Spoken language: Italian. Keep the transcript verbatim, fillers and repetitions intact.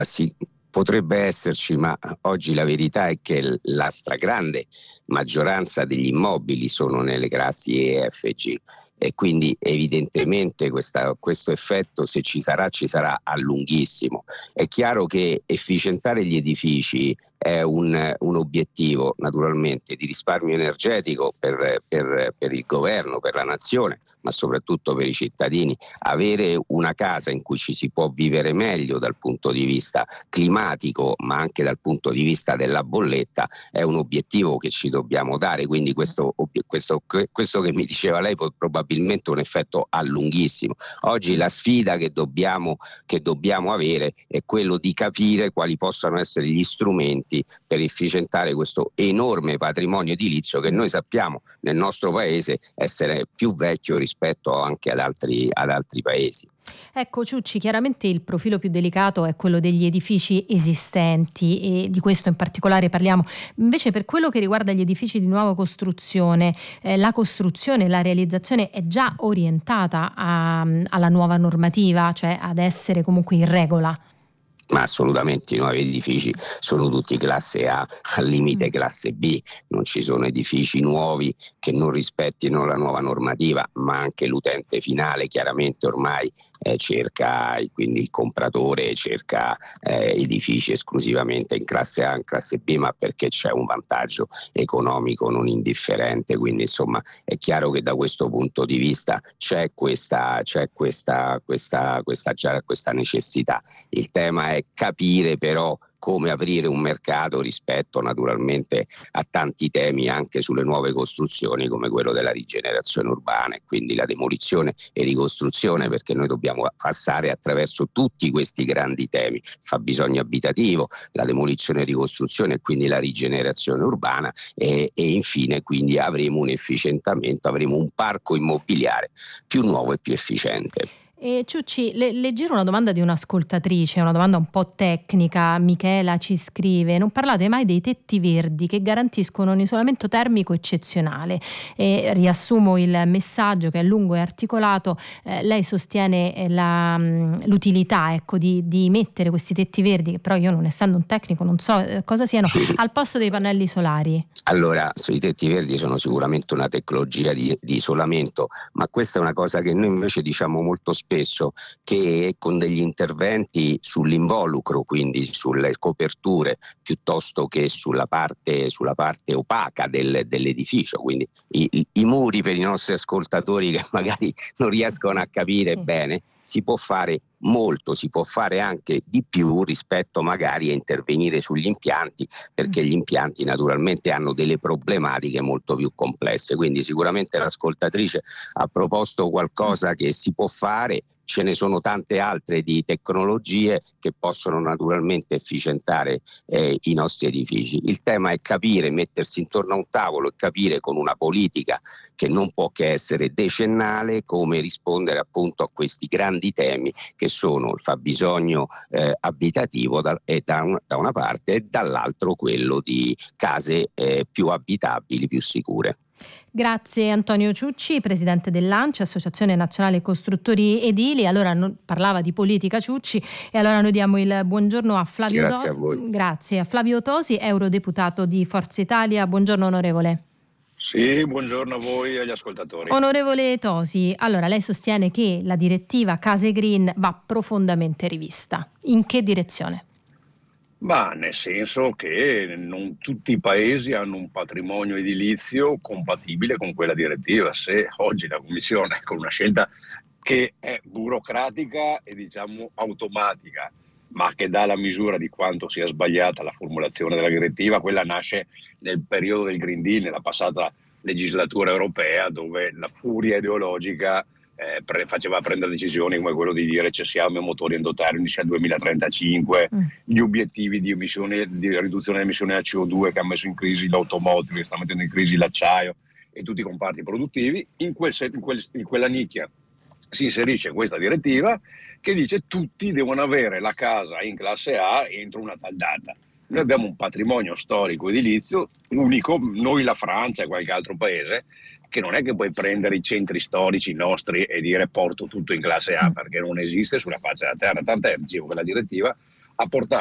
sì, potrebbe esserci, ma oggi la verità è che la stragrande maggioranza degli immobili sono nelle classi E, F, G, e quindi evidentemente questa, questo effetto, se ci sarà, ci sarà a lunghissimo. È chiaro che efficientare gli edifici è un, un obiettivo naturalmente di risparmio energetico per, per, per il governo, per la nazione, ma soprattutto per i cittadini. Avere una casa in cui ci si può vivere meglio dal punto di vista climatico, ma anche dal punto di vista della bolletta, è un obiettivo che ci dobbiamo dare. Quindi questo, questo, questo che mi diceva lei probabilmente è un effetto a lunghissimo. Oggi la sfida che dobbiamo, che dobbiamo avere è quello di capire quali possano essere gli strumenti per efficientare questo enorme patrimonio edilizio che noi sappiamo nel nostro paese essere più vecchio rispetto anche ad altri, ad altri paesi. Ecco Ciucci, chiaramente il profilo più delicato è quello degli edifici esistenti e di questo in particolare parliamo. Invece per quello che riguarda gli edifici di nuova costruzione, eh, la costruzione, la realizzazione è già orientata a, alla nuova normativa, cioè ad essere comunque in regola? Ma assolutamente i nuovi edifici sono tutti classe A, al limite classe B, non ci sono edifici nuovi che non rispettino la nuova normativa, ma anche l'utente finale chiaramente ormai eh, cerca, quindi il compratore cerca eh, edifici esclusivamente in classe A, in classe B, ma perché c'è un vantaggio economico non indifferente, quindi insomma è chiaro che da questo punto di vista c'è questa, c'è questa, questa, questa, già questa necessità. Il tema è capire però come aprire un mercato rispetto naturalmente a tanti temi anche sulle nuove costruzioni come quello della rigenerazione urbana e quindi la demolizione e ricostruzione, perché noi dobbiamo passare attraverso tutti questi grandi temi: il fabbisogno abitativo, la demolizione e ricostruzione e quindi la rigenerazione urbana e, e infine quindi avremo un efficientamento, avremo un parco immobiliare più nuovo e più efficiente. E Ciucci, le, le giro una domanda di un'ascoltatrice, una domanda un po' tecnica. Michela ci scrive: non parlate mai dei tetti verdi che garantiscono un isolamento termico eccezionale. E riassumo il messaggio, che è lungo e articolato. Eh, lei sostiene la, l'utilità ecco, di, di mettere questi tetti verdi, che però io, non essendo un tecnico, non so eh, cosa siano, al posto dei pannelli solari. Allora, sui tetti verdi sono sicuramente una tecnologia di, di isolamento, ma questa è una cosa che noi invece diciamo molto spesso, che con degli interventi sull'involucro, quindi sulle coperture, piuttosto che sulla parte, sulla parte opaca del, dell'edificio, quindi i, i, i muri, per i nostri ascoltatori che magari non riescono a capire Sì. bene, si può fare molto, si può fare anche di più rispetto magari a intervenire sugli impianti, perché gli impianti naturalmente hanno delle problematiche molto più complesse. Quindi sicuramente l'ascoltatrice ha proposto qualcosa che si può fare. Ce ne sono tante altre di tecnologie che possono naturalmente efficientare eh, i nostri edifici. Il tema è capire, mettersi intorno a un tavolo e capire con una politica che non può che essere decennale come rispondere appunto a questi grandi temi che sono il fabbisogno eh, abitativo da, e da, un, da una parte e dall'altro quello di case eh, più abitabili, più sicure. Grazie Antonio Ciucci, presidente dell'ANCI, Associazione Nazionale Costruttori Edili. Allora non, parlava di politica Ciucci e allora noi diamo il buongiorno a Flavio Grazie Do- a voi. Grazie a Flavio Tosi, eurodeputato di Forza Italia. Buongiorno onorevole. Sì, buongiorno a voi e agli ascoltatori. Onorevole Tosi, allora lei sostiene che la direttiva Case Green va profondamente rivista. In che direzione? Ma nel senso che non tutti i paesi hanno un patrimonio edilizio compatibile con quella direttiva. Se oggi la Commissione, con una scelta che è burocratica e diciamo automatica, ma che dà la misura di quanto sia sbagliata la formulazione della direttiva, quella nasce nel periodo del Green Deal, nella passata legislatura europea, dove la furia ideologica Eh, pre- faceva prendere decisioni come quello di dire cessiamo i motori endotermici al duemilatrentacinque, mm. gli obiettivi di, emissioni, di riduzione delle emissioni da C O due che ha messo in crisi l'automotive, che sta mettendo in crisi l'acciaio e tutti i comparti produttivi. In, quel, in, quel, in quella nicchia si inserisce questa direttiva che dice tutti devono avere la casa in classe A entro una tal data. Noi abbiamo un patrimonio storico edilizio unico, noi, la Francia e qualche altro paese, che non è che puoi prendere i centri storici nostri e dire porto tutto in classe A, perché non esiste sulla faccia della terra. Tant'è, dicevo, che la direttiva ha portato